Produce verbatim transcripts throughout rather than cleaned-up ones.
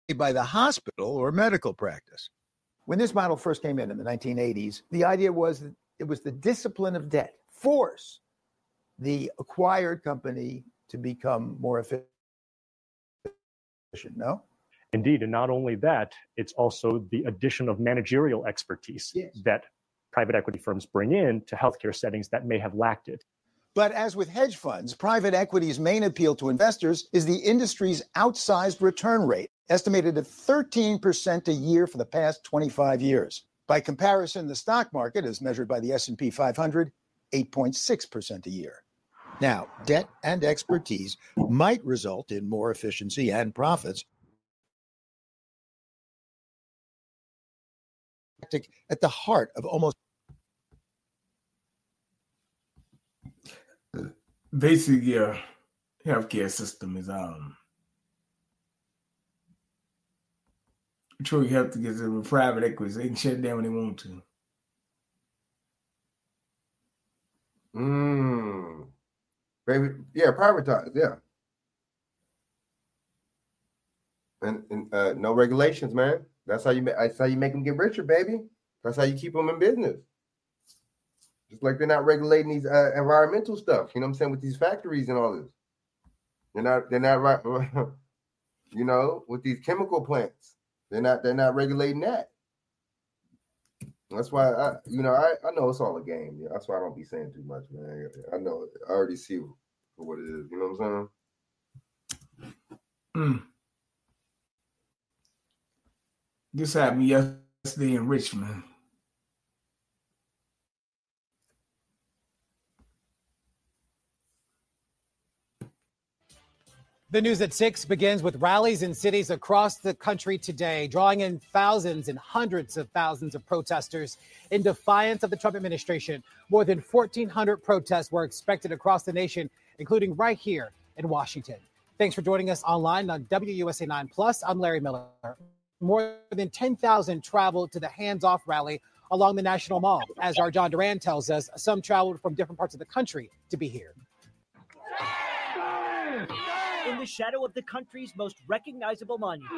by the hospital or medical practice. When this model first came in in the nineteen eighties, the idea was that it was the discipline of debt, force the acquired company to become more efficient. No? Indeed, and not only that, it's also the addition of managerial expertise yes. that private equity firms bring in to healthcare settings that may have lacked it. But as with hedge funds, private equity's main appeal to investors is the industry's outsized return rate, estimated at thirteen percent a year for the past twenty-five years. By comparison, the stock market, as measured by the S and P five hundred, eight point six percent a year. Now, debt and expertise might result in more efficiency and profits at the heart of almost basically your healthcare system is um true health to get to private equity. They can shut it down when they want to. Mm. Baby, yeah, privatize, yeah. And, and uh, no regulations, man. That's how you that's how you make them get richer, baby. That's how you keep them in business. Just like they're not regulating these uh, environmental stuff, you know what I'm saying, with these factories and all this. They're not they're not right, you know, with these chemical plants. They're not they're not regulating that. That's why I you know I, I know it's all a game. Yeah. That's why I don't be saying too much, man. I know I already see for what it is. You know what I'm saying? Mm. This happened yesterday in Richmond. The news at six begins with rallies in cities across the country today, drawing in thousands and hundreds of thousands of protesters in defiance of the Trump administration. More than fourteen hundred protests were expected across the nation, including right here in Washington. Thanks for joining us online on W U S A nine Plus. I'm Larry Miller. More than ten thousand traveled to the Hands Off rally along the National Mall. As our John Duran tells us, some traveled from different parts of the country to be here. In the shadow of the country's most recognizable monument,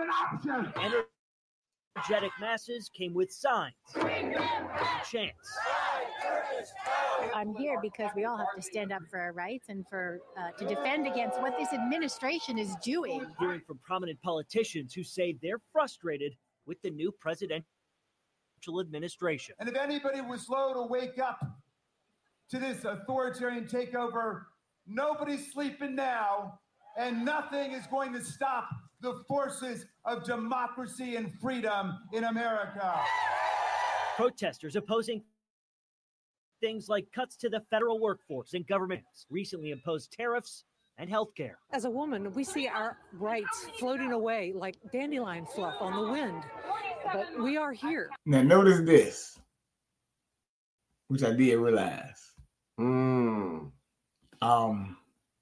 energetic masses came with signs and chants. I'm here because we all have to stand up for our rights and for uh, to defend against what this administration is doing. Hearing from prominent politicians who say they're frustrated with the new presidential administration. And if anybody was slow to wake up to this authoritarian takeover, nobody's sleeping now, and nothing is going to stop the forces of democracy and freedom in America. Protesters opposing things like cuts to the federal workforce and government, recently imposed tariffs and health care. As a woman, we see our rights floating away like dandelion fluff on the wind, but we are here. Now notice this, which I did realize. Mm. Um,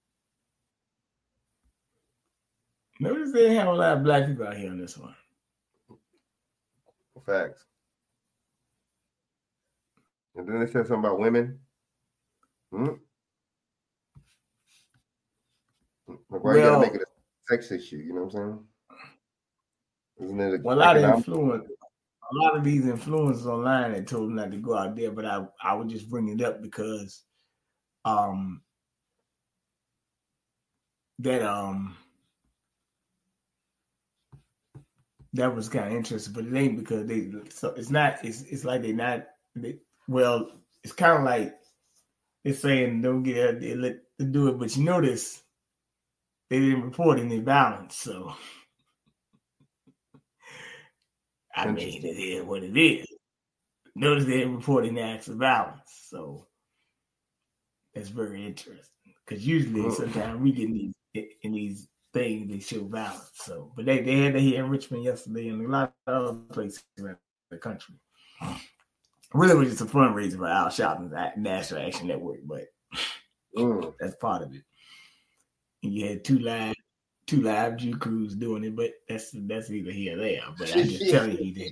notice they have a lot of black people out here on this one. Facts. And then they said something about women. Hmm? Like, why well, you gotta make it a sex issue? You know what I'm saying? Isn't it? A, well, a lot of influence, a lot of these influencers online that told them not to go out there, but I, I would just bring it up because, um, that um, that was kind of interesting, but it ain't because they. So it's not. It's it's like they not. They, well, it's kind of like they're saying don't get out there, let them do it, but you notice they didn't report any violence, so I mean, it is what it is. Notice they didn't report any acts of violence, so that's very interesting because usually oh. sometimes we get in these in these things they show violence. So, but they, they had that here in Richmond yesterday and a lot of other places around the country. Really, was just a fundraiser for Al Sharpton's National Action Network, but mm. that's part of it. And you had two live, two live Jew crews doing it, but that's that's either here or there. But I just tell you, he did.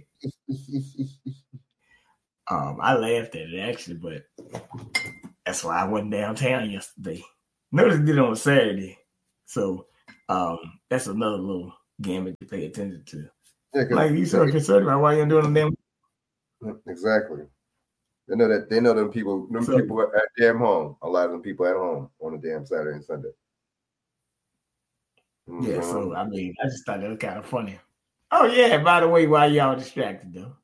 Um, I laughed at it actually, but that's why I wasn't downtown yesterday. Notice I did it on Saturday, so um, that's another little gamut to pay attention to. Yeah, like you so concerned about why you're doing them damn. Exactly. They know that they know them people. Them so, people at damn home. A lot of them people at home on a damn Saturday and Sunday. Mm-hmm. Yeah. So I mean, I just thought that was kind of funny. Oh yeah. By the way, why y'all distracted though?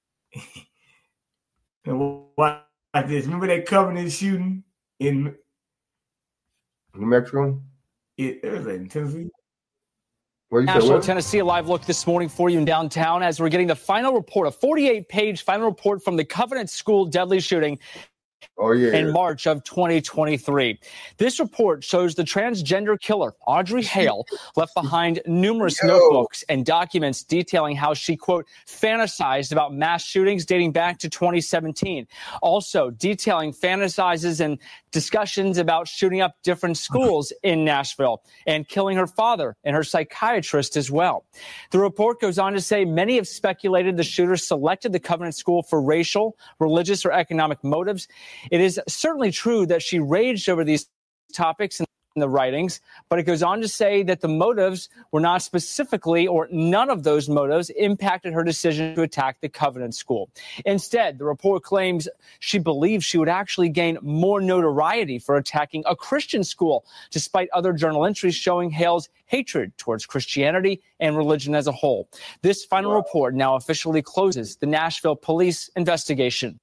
And why this? Remember that Covenant shooting in New Mexico? It, it was in Tennessee. National Tennessee, a live look this morning for you in downtown as we're getting the final report, a forty-eight page final report from the Covenant School deadly shooting oh, yeah. in March of twenty twenty-three. This report shows the transgender killer, Audrey Hale, left behind numerous Yo. notebooks and documents detailing how she, quote, fantasized about mass shootings dating back to twenty seventeen. Also detailing fantasizes and discussions about shooting up different schools in Nashville and killing her father and her psychiatrist as well. The report goes on to say many have speculated the shooter selected the Covenant School for racial, religious, or economic motives. It is certainly true that she raged over these topics in the writings, but it goes on to say that the motives were not specifically, or none of those motives impacted her decision to attack the Covenant School. Instead, the report claims she believes she would actually gain more notoriety for attacking a Christian school, despite other journal entries showing Hale's hatred towards Christianity and religion as a whole. This final wow. report now officially closes the Nashville police investigation.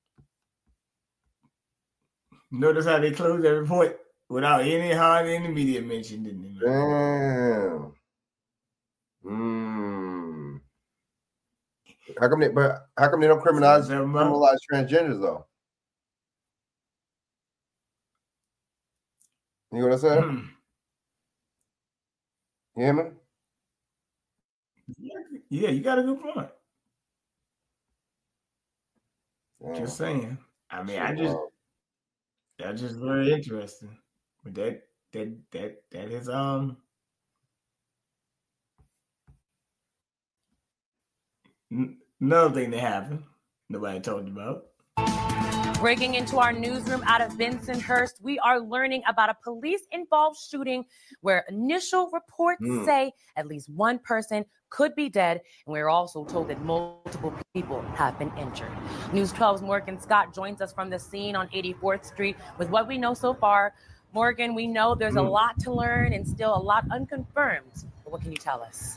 Notice how they close that report without any hard intermediate mention, didn't they? Damn. Hmm. How come they? But how come they don't criminalize criminalize transgenders though? You know what I'm saying? Hmm. You hear me? Yeah, you got a good point. Damn. Just saying. I mean, I just. That's just very interesting. But that that that that is um n- another thing that happened. Nobody told you about. Breaking into our newsroom out of Bensonhurst, we are learning about a police-involved shooting where initial reports mm. say at least one person could be dead, and we're also told that multiple people have been injured. News twelve's Morgan Scott joins us from the scene on eighty-fourth Street with what we know so far. Morgan, we know there's mm. a lot to learn and still a lot unconfirmed. But what can you tell us?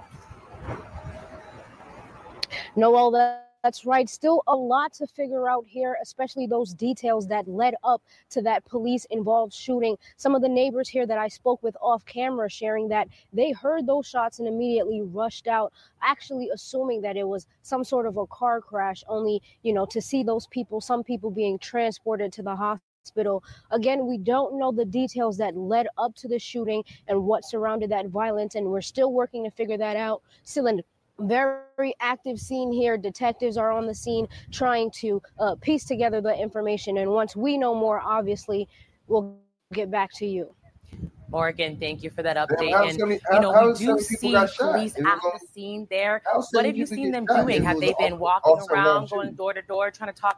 Noel, that's right. Still a lot to figure out here, especially those details that led up to that police-involved shooting. Some of the neighbors here that I spoke with off camera sharing that they heard those shots and immediately rushed out, actually assuming that it was some sort of a car crash, only, you know, to see those people, some people being transported to the hospital. Hospital. Again, we don't know the details that led up to the shooting and what surrounded that violence, and we're still working to figure that out. Still in very active scene here. Detectives are on the scene trying to uh, piece together the information, and once we know more, obviously, we'll get back to you. Morgan, thank you for that update. And, you know, we do see police at the scene there. What have you seen them doing? Have they been walking around, going door to door, trying to talk?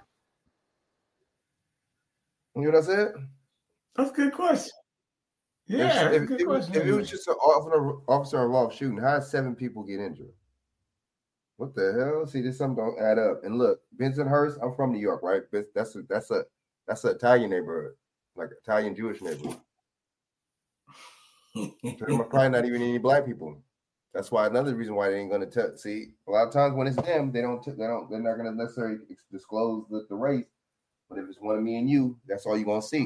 You know what I said? That's a good question. Yeah, if, good if, question. if it was just an officer involved shooting, how did seven people get injured? What the hell? See, this something don't add up. And look, Bensonhurst, I'm from New York, right? That's a that's a that's an Italian neighborhood, like Italian Jewish neighborhood. There are probably not even any black people. That's why another reason why they ain't gonna tell. See, a lot of times when it's them, they don't they don't they're not gonna necessarily disclose the, the race. But if it's one of me and you, that's all you're gonna see.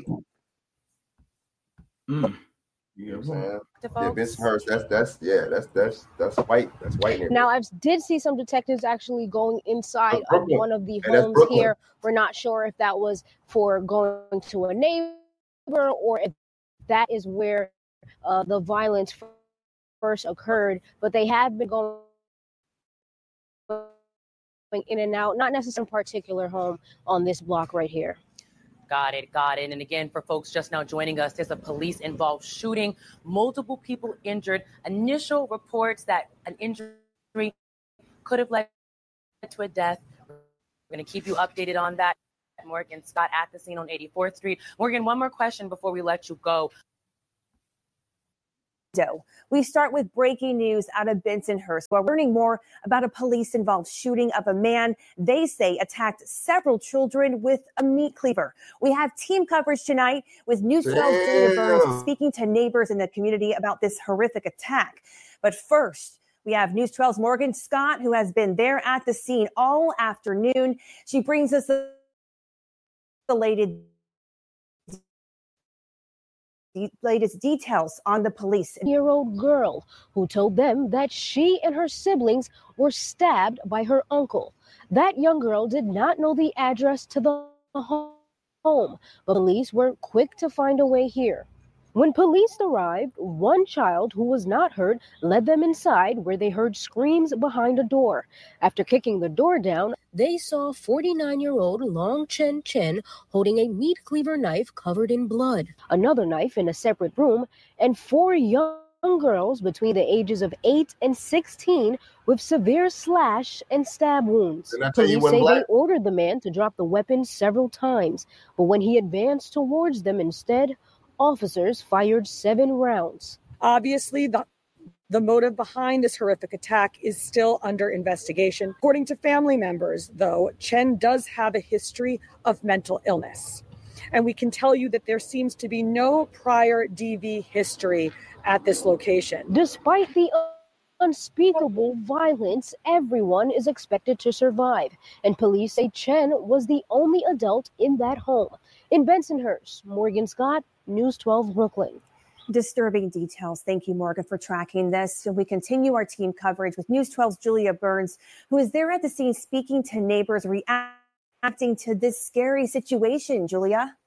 Mm. You know what I'm saying? Yeah, Bensonhurst, that's that's yeah, that's that's that's white. That's white. Now I did see some detectives actually going inside of one of the yeah, homes here. We're not sure if that was for going to a neighbor or if that is where uh, the violence first occurred. But they have been going in and out, not necessarily a particular home on this block right here. Got it, got it. And again, for folks just now joining us, there's a police-involved shooting, multiple people injured. Initial reports that an injury could have led to a death. We're going to keep you updated on that. Morgan Scott at the scene on eighty-fourth Street. Morgan, one more question before we let you go. We start with breaking news out of Bensonhurst. We're learning more about a police-involved shooting of a man they say attacked several children with a meat cleaver. We have team coverage tonight with News twelve's Julia Burns speaking to neighbors in the community about this horrific attack. But first, we have News twelve's Morgan Scott, who has been there at the scene all afternoon. She brings us the latest latest details on the police. Year-old girl who told them that she and her siblings were stabbed by her uncle. That young girl did not know the address to the home, but police were quick to find a way here. When police arrived, one child who was not hurt led them inside where they heard screams behind a door. After kicking the door down, they saw forty-nine-year-old Long Chen Chen holding a meat cleaver knife covered in blood, another knife in a separate room, and four young girls between the ages of eight and sixteen with severe slash and stab wounds. Police say they ordered the man to drop the weapon several times, but when he advanced towards them instead, officers fired seven rounds. Obviously, the, the motive behind this horrific attack is still under investigation. According to family members, though, Chen does have a history of mental illness. And we can tell you that there seems to be no prior D V history at this location. Despite the unspeakable violence, everyone is expected to survive. And police say Chen was the only adult in that home. In Bensonhurst, Morgan Scott, News twelve Brooklyn. Disturbing details. Thank you, Morgan, for tracking this. So we continue our team coverage with News twelve's Julia Burns, who is there at the scene speaking to neighbors reacting to this scary situation. Julia?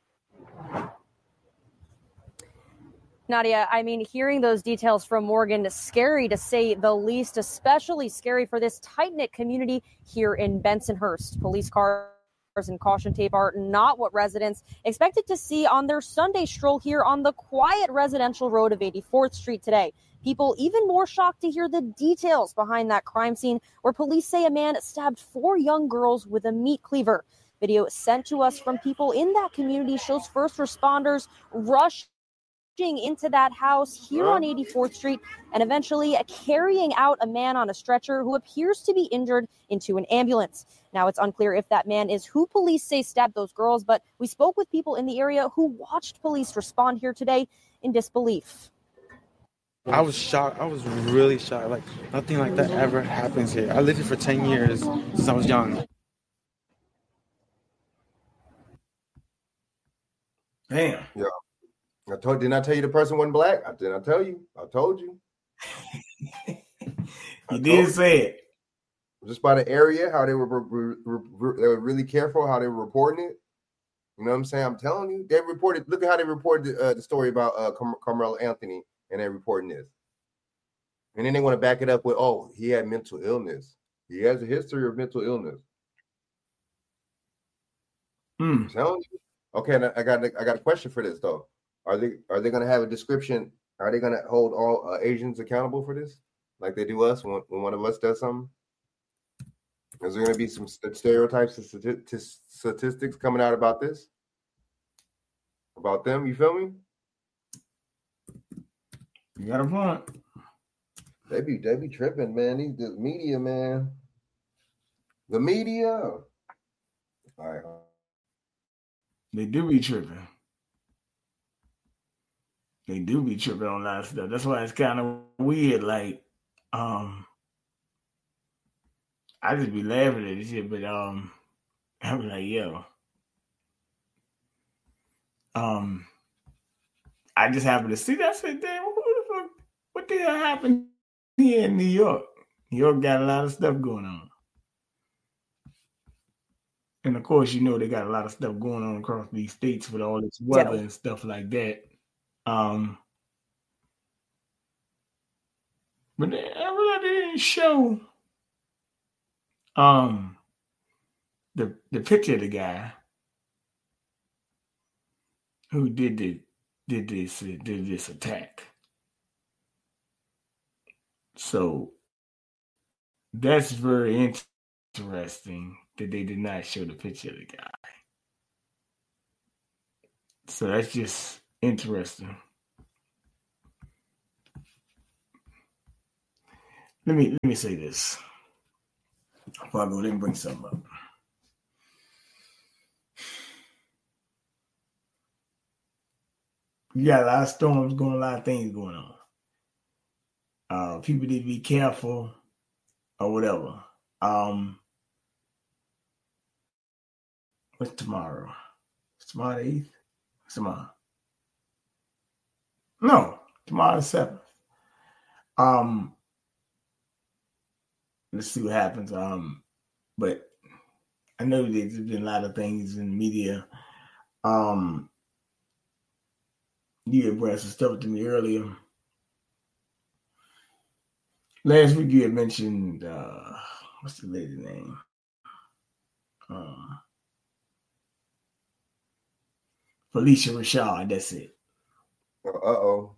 Nadia, I mean, hearing those details from Morgan is scary to say the least, especially scary for this tight-knit community here in Bensonhurst. Police cars and caution tape are not what residents expected to see on their Sunday stroll here on the quiet residential road of eighty-fourth Street today. People even more shocked to hear the details behind that crime scene where police say a man stabbed four young girls with a meat cleaver. Video sent to us from people in that community shows first responders rushing into that house here on eighty-fourth Street and eventually carrying out a man on a stretcher who appears to be injured into an ambulance. Now, it's unclear if that man is who police say stabbed those girls, but we spoke with people in the area who watched police respond here today in disbelief. I was shocked. I was really shocked. Like, nothing like that ever happens here. I lived here for ten years since I was young. Damn. Yeah. I told, didn't I tell you the person wasn't black? I did. I tell you. I told you. You did say it. Just by the area, how they were, re, re, re, they were really careful how they were reporting it. You know what I'm saying? I'm telling you, they reported. Look at how they reported the, uh, the story about uh, Car- Carmelo Anthony, and they're reporting this. And then they want to back it up with, oh, he had mental illness. He has a history of mental illness. Mm. I'm telling you. Okay, I got I got a question for this though. Are they are they going to have a description? Are they going to hold all uh, Asians accountable for this, like they do us when, when one of us does something? Is there going to be some stereotypes and stati- statistics coming out about this? About them? You feel me? You got a point. They be they be tripping, man. These the media, man. The media. All right. They do be tripping. They do be tripping on a lot of stuff. That's why it's kind of weird. Like, um, I just be laughing at this shit, but um, I'm like, yo, um, I just happened to see that. I said, damn, what the fuck? What the hell happened here in New York? New York got a lot of stuff going on. And of course, you know, they got a lot of stuff going on across these states with all this weather yeah. and stuff like that. Um, but they, I really didn't show um the the picture of the guy who did the did this did this attack. So that's very interesting that they did not show the picture of the guy. So that's just interesting. let me let me say this. Before I go, let me bring something up. You got a lot of storms going, a lot of things going on. Uh, people need to be careful or whatever. Um, what's tomorrow? It's tomorrow the eighth? What's tomorrow? No, tomorrow the seventh. Um, let's see what happens. Um, but I know that there's been a lot of things in the media. Um, you had brought some stuff to me earlier. Last week you had mentioned uh, what's the lady's name? Um, Felicia Rashad. That's it. Uh oh.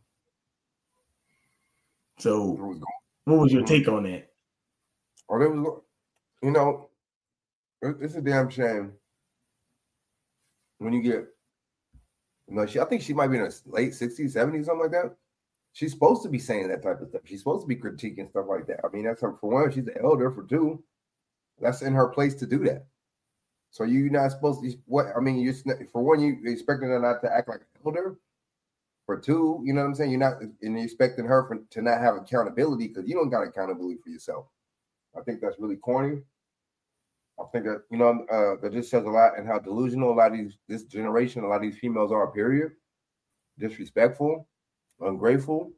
So, what was your take on that? Oh, there was, you know, it's a damn shame when you get, you know, she, I think she might be in her late sixties, seventies, something like that. She's supposed to be saying that type of stuff. She's supposed to be critiquing stuff like that. I mean, that's her, for one, she's an elder. For two, that's in her place to do that. So you're not supposed to, what, I mean, you for one, you expecting her not to act like an elder. For two, you know what I'm saying? You're not, and you're expecting her for, to not have accountability because you don't got accountability for yourself. I think that's really corny. I think that, you know, uh, that just says a lot and how delusional a lot of these, this generation, a lot of these females are, period. Disrespectful, ungrateful.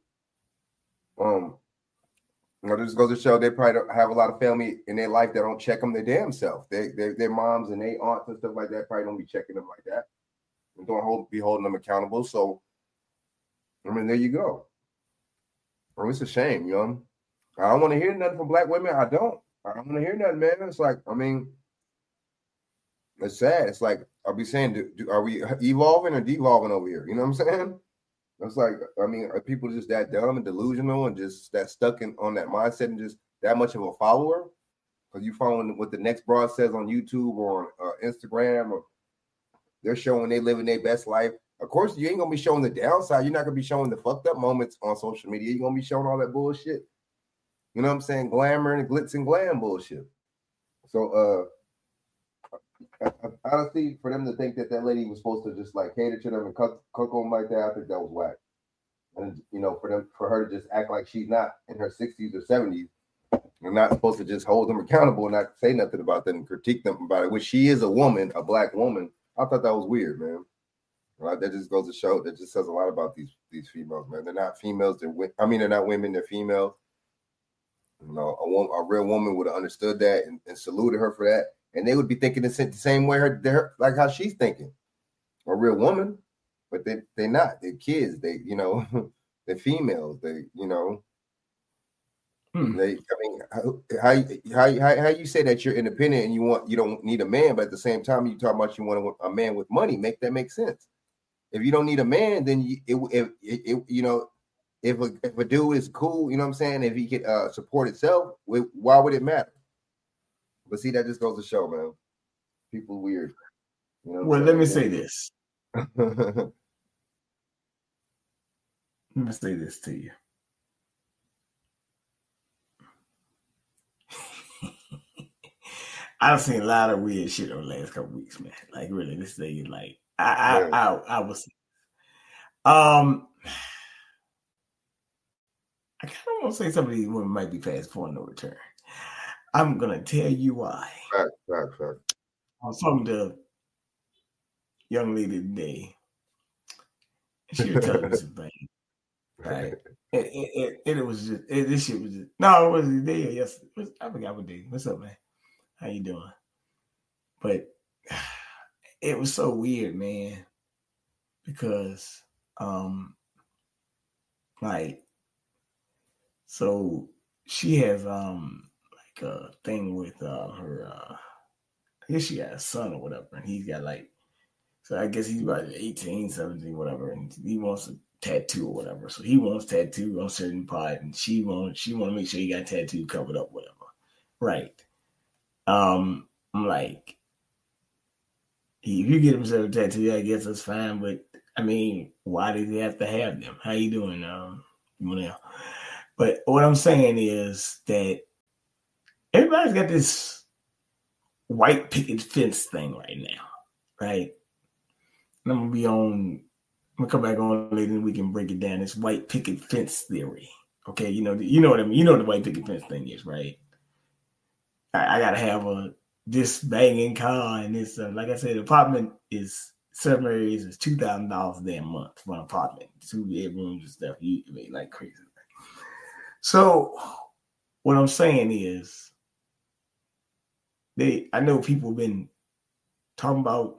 Um, you know, this goes to show they probably don't have a lot of family in their life that don't check them their damn self. They, they, their moms and their aunts and stuff like that probably don't be checking them like that. And don't hold, be holding them accountable. So, I mean, there you go. Oh, it's a shame, you know. I don't want to hear nothing from black women. I don't. I don't want to hear nothing, man. It's like, I mean, it's sad. It's like, I'll be saying, do, do, are we evolving or devolving over here? You know what I'm saying? It's like, I mean, are people just that dumb and delusional and just that stuck in on that mindset and just that much of a follower? Because you following what the next broad says on YouTube or on uh, Instagram, or they're showing they living their best life. Of course, you ain't gonna be showing the downside. You're not gonna be showing the fucked up moments on social media. You're gonna be showing all that bullshit. You know what I'm saying? Glamour and glitz and glam bullshit. So, uh, honestly, for them to think that that lady was supposed to just like cater to them and cook, cook them like that, I think that was whack. And you know, for them, for her to just act like she's not in her sixties or seventies, and not supposed to just hold them accountable and not say nothing about them and critique them about it, which she is a woman, a black woman. I thought that was weird, man. Right? That just goes to show, that just says a lot about these these females, man. They're not females. They're, I mean, they're not women. They're females. You know, a, woman, a real woman would have understood that and, and saluted her for that, and they would be thinking the same way her, her like how she's thinking. A real woman, but they they're not. They're kids. They you know, they're females. They you know. Hmm. They, I mean, how, how how how you say that you're independent and you want you don't need a man, but at the same time you talk about you want a man with money. Make that make sense. If you don't need a man, then you, it, it, it, it, you know, if a, if a dude is cool, you know what I'm saying, if he could uh, support itself, why would it matter? But see, that just goes to show, man. People weird. You know well, let me say this. Let me say this to you. I've seen a lot of weird shit over the last couple weeks, man. Like, really, this thing is like, I, I, I, I was, um, I kind of want to say some of these women might be fast for no return. I'm gonna tell you why. Fact, fact, fact. I was talking to a young lady today. She was telling me some things. Right? It, it, it, it was just it, this shit was just no, it wasn't today or yesterday. I forgot what day. What's up, man? How you doing? But it was so weird, man, because um like so she has um like a thing with uh her uh I guess she got a son or whatever, and he's got like so I guess he's about eighteen, seventeen, whatever, and he wants a tattoo or whatever. So he wants tattoo on a certain part, and she wants she want to make sure he got tattoo covered up, whatever. Right. Um, I'm like, if you get himself a tattoo, I guess that's fine. But I mean, why did he have to have them? How you doing, um, Monel? But what I'm saying is that everybody's got this white picket fence thing right now, right? And I'm gonna be on. I'm gonna come back on later and we can break it down. This white picket fence theory. Okay, you know, you know what I mean. You know what the white picket fence thing is, right? I, I gotta have a this banging car and this. Uh, like I said, the apartment is seven areas is two thousand dollars a damn month for an apartment, two bedrooms and stuff. You I mean, like crazy. So, what I'm saying is, they. I know people have been talking about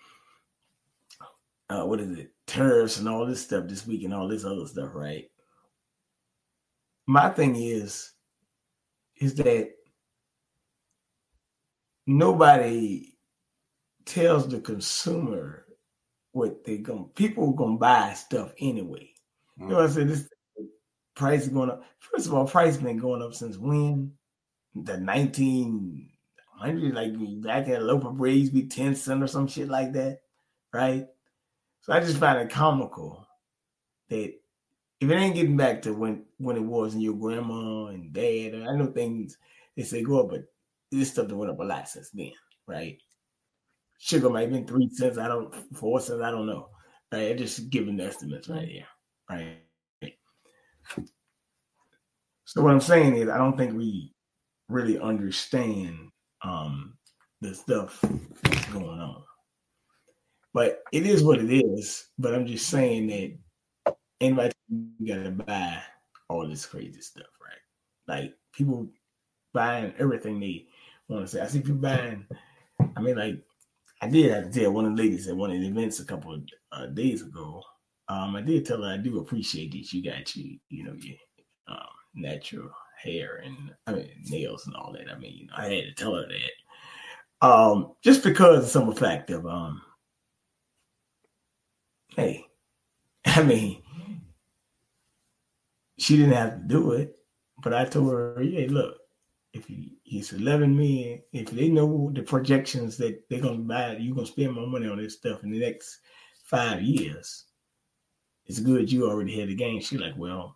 uh, what is it, tariffs and all this stuff this week and all this other stuff, right? My thing is, is that nobody tells the consumer what they're going. People are gonna buy stuff anyway. Mm. You know what I'm saying? This price is going up. First of all, price been going up since when? The nineteen hundreds, like back in a loaf of bread used to be ten cents or some shit like that, right? So I just find it comical that if it ain't getting back to when, when it was in your grandma and dad, I know things they say go up, but this stuff that went up a lot since then, right? Sugar might have been three cents, I don't, four cents, I don't know. Right? Just giving estimates right here, right? So what I'm saying is, I don't think we really understand um, the stuff that's going on. But it is what it is. But I'm just saying that anybody got to buy all this crazy stuff, right? Like people buying everything they want to say. I see people buying. I mean, like I did have to tell one of the ladies at one of the events a couple of uh, days ago. Um, I did tell her I do appreciate that you got you, you know, your um, natural hair and I mean nails and all that. I mean, you know, I had to tell her that. Um, just because of some fact of um, hey, I mean, she didn't have to do it, but I told her, yeah, look, if you, it's eleven million, if they know the projections that they're gonna buy, you're gonna spend more money on this stuff in the next five years. It's good you already had the game. She's like, well,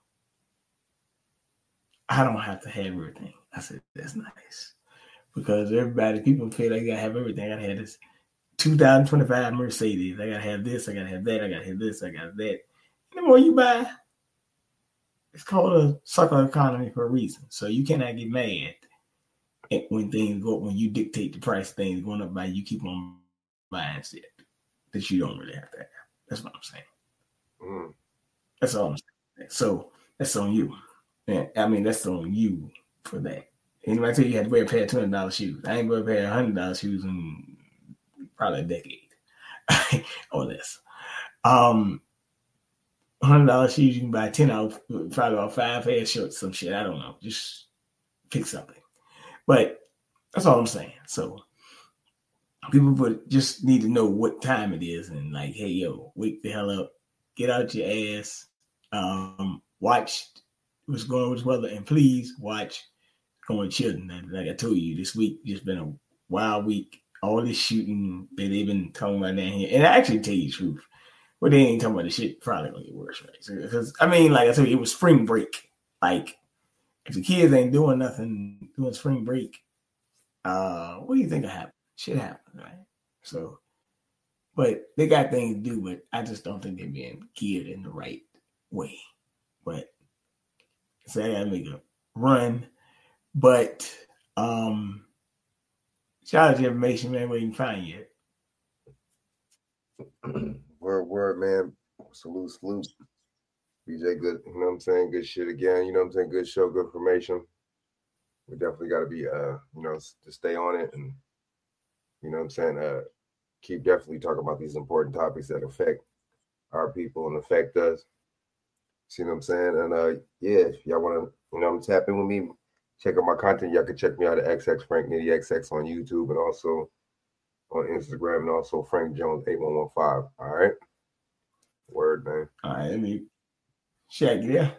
I don't have to have everything. I said, that's nice. Because everybody, people feel like I gotta have everything. I gotta have this two thousand twenty-five Mercedes. I gotta have this, I gotta have that, I gotta have this, I got that. And the more you buy, it's called a circular economy for a reason. So you cannot get mad at when things go up, when you dictate the price of things going up by you keep on buying shit that you don't really have to have. That's what I'm saying. Mm. That's all I'm saying. So that's on you. Yeah, I mean, that's on you for that. Anybody tell you you had to wear a pair of two hundred dollars shoes? I ain't wear a pair of one hundred dollars shoes in probably a decade or less. Um, one hundred dollars shoes, you can buy ten out, probably about five pair of shorts, some shit. I don't know. Just pick something. But that's all I'm saying. So people would just need to know what time it is and like, hey, yo, wake the hell up, get out your ass, um, watch what's going on with the weather, and please watch Going Children. Like I told you, this week just been a wild week. All this shooting that they've been talking about down here, and I actually tell you the truth, but they ain't talking about the shit probably gonna get worse, right? Because so, I mean, like I told you, it was spring break. Like if the kids ain't doing nothing doing spring break, uh, what do you think will happen? Shit happens, right? So, but they got things to do, but I just don't think they're being geared in the right way. But so I gotta make a run. But um shout out to information, man, where you can find you. Word, word, man. Salute, salute. B J, good, you know what I'm saying? Good shit again. You know what I'm saying? Good show, good information. We definitely got to be, uh, you know, to stay on it and, you know what I'm saying? Uh, keep definitely talking about these important topics that affect our people and affect us. See what I'm saying? And uh, yeah, if y'all want to, you know, tap in with me, check out my content. Y'all can check me out at X X Frank Nitty X X on YouTube and also on Instagram and also Frank Jones eight one one five. All right. Word, man. All right, let me check it out.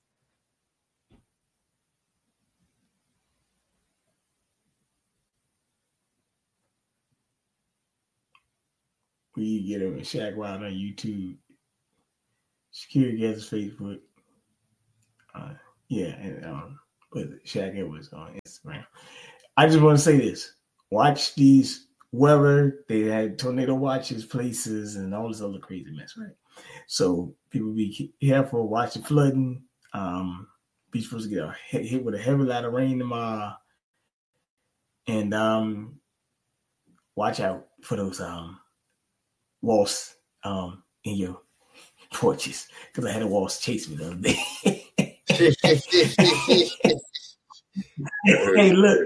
We get him a Shaq Wild on YouTube. Security Guys Facebook. All right. Yeah, and um, but Shaq Edwards on Instagram. I just want to say this: watch these weather. They had tornado watches, places, and all this other crazy mess, right? So people be careful. Watch the flooding. Um, be supposed to get a hit, hit with a heavy lot of rain tomorrow, and um, watch out for those um wasps um in your porches, because I had a wasp chase me the other day. Hey, look.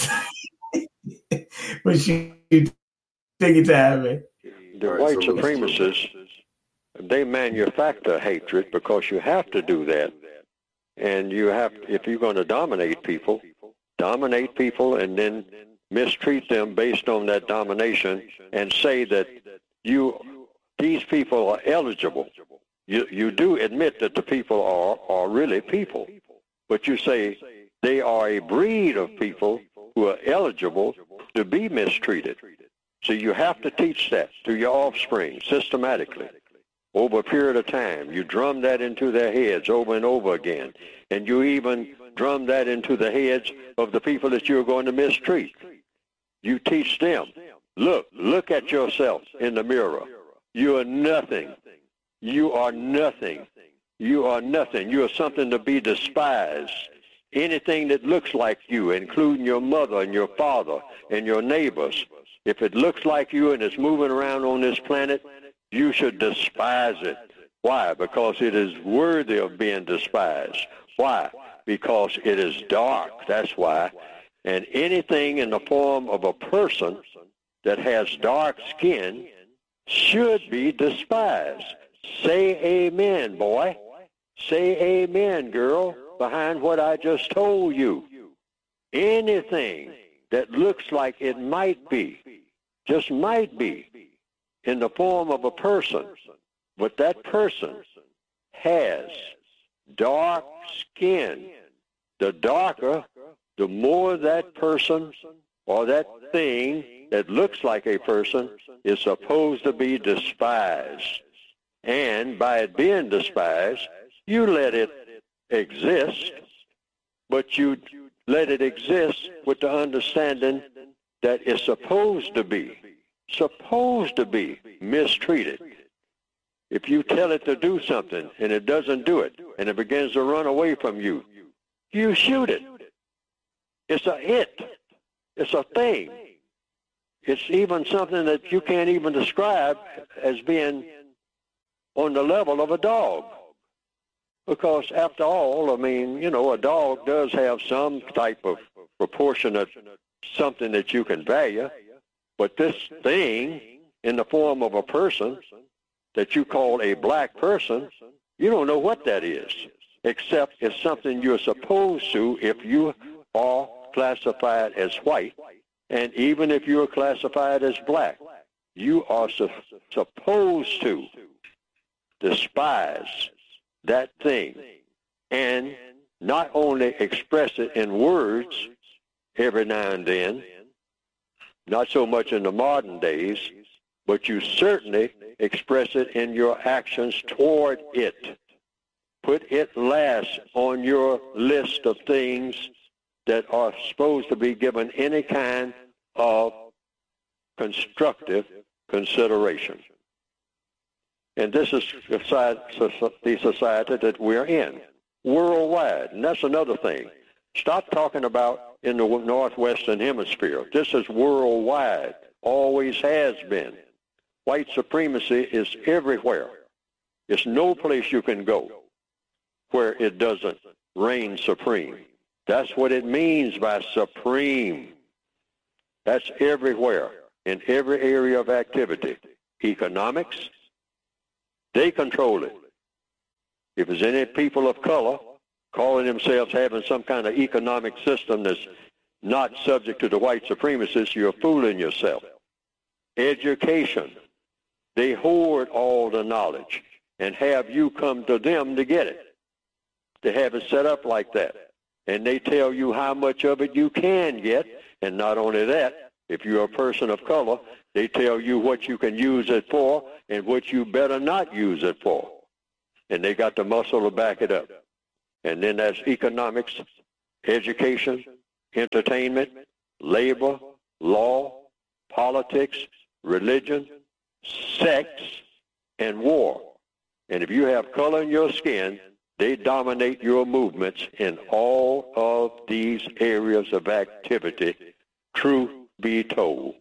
But you take your time, man. The white supremacists, they manufacture hatred because you have to do that. And you have, if you're going to dominate people, dominate people and then mistreat them based on that domination and say that you, these people are eligible. You, you do admit that the people are, are really people, but you say they are a breed of people who are eligible to be mistreated. So you have to teach that to your offspring systematically over a period of time. You drum that into their heads over and over again. And you even drum that into the heads of the people that you're going to mistreat. You teach them, look, look at yourself in the mirror. You are nothing. You are nothing. You are nothing. You are something to be despised. Anything that looks like you, including your mother and your father and your neighbors, if it looks like you and it's moving around on this planet, you should despise it. Why? Because it is worthy of being despised. Why? Because it is dark. That's why. And anything in the form of a person that has dark skin should be despised. Say amen, boy. Say amen, girl, behind what I just told you. Anything that looks like it might be, just might be, in the form of a person, but that person has dark skin. The darker, the more that person or that thing that looks like a person is supposed to be despised. And by it being despised, you let it exist, but you let it exist with the understanding that it's supposed to be, supposed to be mistreated. If you tell it to do something and it doesn't do it, and it begins to run away from you, you shoot it. It's a it. It's a thing. It's even something that you can't even describe as being on the level of a dog. Because after all, I mean, you know, a dog does have some type of proportionate something that you can value. But this thing in the form of a person that you call a black person, you don't know what that is, except it's something you're supposed to if you are classified as white. And even if you're classified as black, you are su- supposed to despise that thing and not only express it in words every now and then, not so much in the modern days, but you certainly express it in your actions toward it. Put it last on your list of things that are supposed to be given any kind of constructive consideration. And this is the society that we're in, worldwide. And that's another thing. Stop talking about in the Northwestern Hemisphere. This is worldwide, always has been. White supremacy is everywhere. There's no place you can go where it doesn't reign supreme. That's what it means by supreme. That's everywhere, in every area of activity. Economics, they control it. If there's any people of color calling themselves having some kind of economic system that's not subject to the white supremacists, you're fooling yourself. Education, they hoard all the knowledge and have you come to them to get it. They have it set up like that. And they tell you how much of it you can get. And not only that, if you're a person of color, they tell you what you can use it for and what you better not use it for. And they got the muscle to back it up. And then that's economics, education, entertainment, labor, law, politics, religion, sex, and war. And if you have color in your skin, they dominate your movements in all of these areas of activity, truth be told.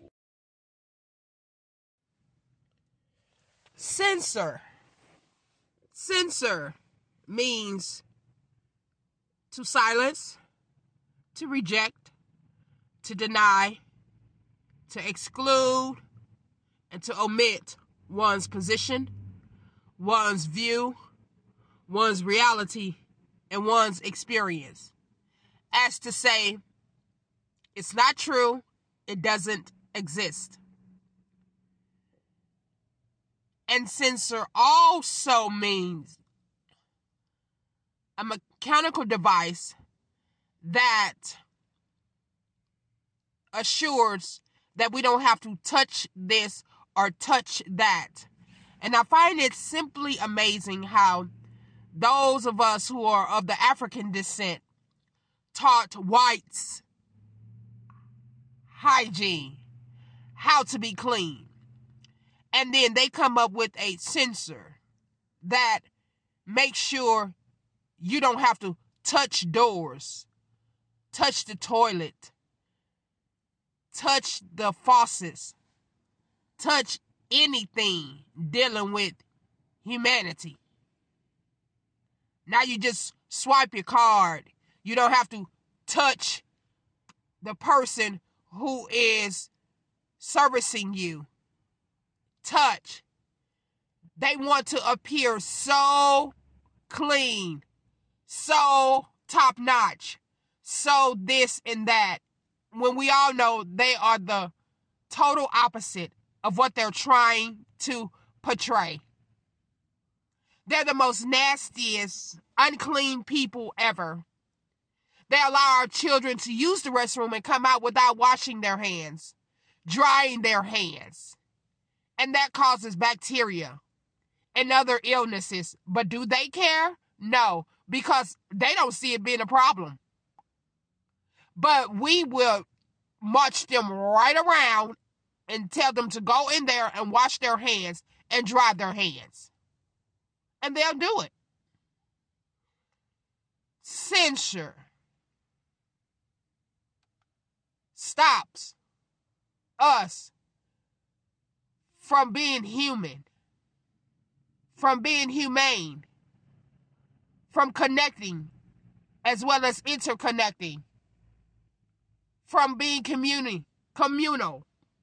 Censor. Censor means to silence, to reject, to deny, to exclude, and to omit one's position, one's view, one's reality, and one's experience. As to say, it's not true, it doesn't exist. And censor also means a mechanical device that assures that we don't have to touch this or touch that. And I find it simply amazing how those of us who are of the African descent taught whites hygiene, how to be clean. And then they come up with a censor that makes sure you don't have to touch doors, touch the toilet, touch the faucets, touch anything dealing with humanity. Now you just swipe your card. You don't have to touch the person who is servicing you. Touch. They want to appear so clean, so top-notch, so this and that, when we all know they are the total opposite of what they're trying to portray. They're the most nastiest, unclean people ever. They allow our children to use the restroom and come out without washing their hands, drying their hands. And that causes bacteria and other illnesses. But do they care? No, because they don't see it being a problem. But we will march them right around and tell them to go in there and wash their hands and dry their hands. And they'll do it. Censure stops us from being human, from being humane, from connecting as well as interconnecting, from being communi- communal,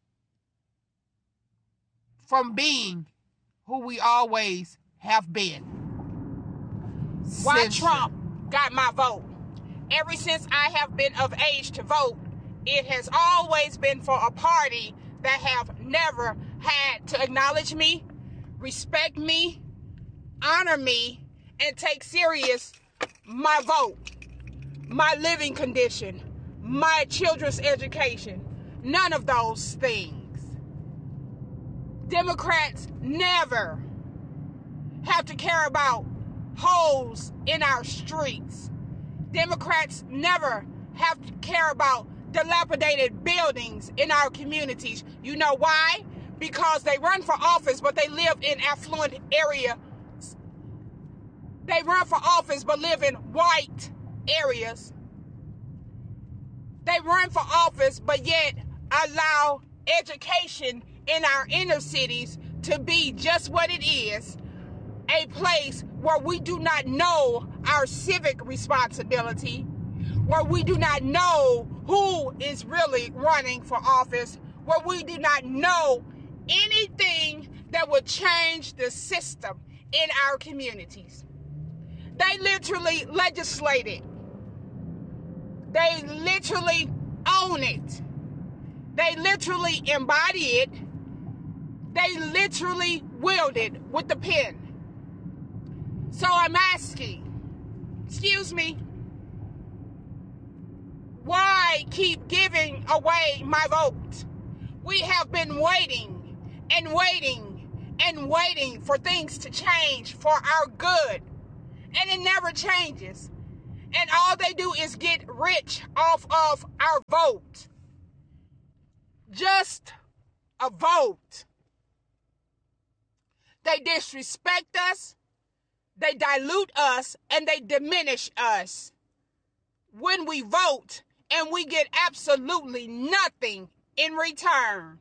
from being who we always have been. Why Censure. Trump got my vote? Ever since I have been of age to vote, it has always been for a party that have never had to acknowledge me, respect me, honor me, and take serious my vote, my living condition, my children's education. None of those things. Democrats never have to care about holes in our streets. Democrats never have to care about dilapidated buildings in our communities. You know why? Because they run for office, but they live in affluent areas. They run for office, but live in white areas. They run for office, but yet allow education in our inner cities to be just what it is, a place where we do not know our civic responsibility, where we do not know who is really running for office, where we do not know anything that would change the system in our communities. They literally legislate it. They literally own it. They literally embody it. They literally wield it with the pen. So I'm asking, excuse me, why keep giving away my vote? We have been waiting and waiting and waiting for things to change for our good. And it never changes. And all they do is get rich off of our vote. Just a vote. They disrespect us, they dilute us, and they diminish us when we vote, and we get absolutely nothing in return.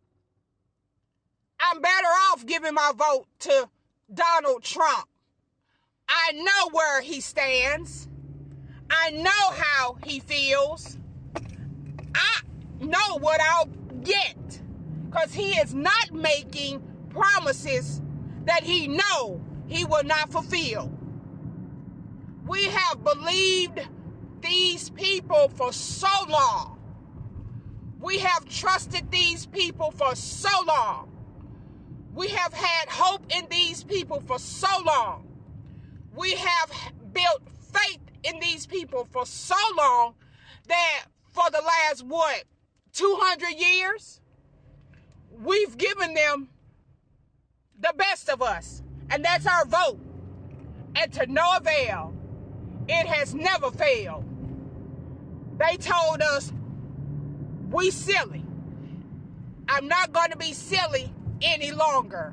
I'm better off giving my vote to Donald Trump. I know where he stands. I know how he feels. I know what I'll get, because he is not making promises that he know he will not fulfill. We have believed these people for so long. We have trusted these people for so long. We have had hope in these people for so long. We have built faith in these people for so long that for the last, what, two hundred years, we've given them the best of us, and that's our vote. And to no avail, it has never failed. They told us we silly. I'm not going to be silly any longer.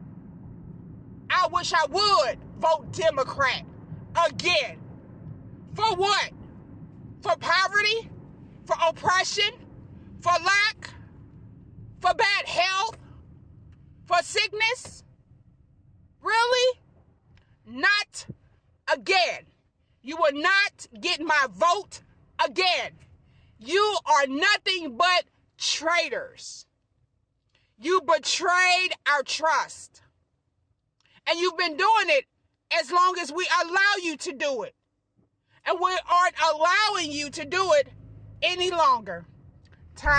I wish I would vote Democrat again. For what? For poverty? For oppression? For lack? For bad health? For sickness? Really? Not again. You will not get my vote again. You are nothing but traitors. You betrayed our trust. And you've been doing it as long as we allow you to do it. And we aren't allowing you to do it any longer.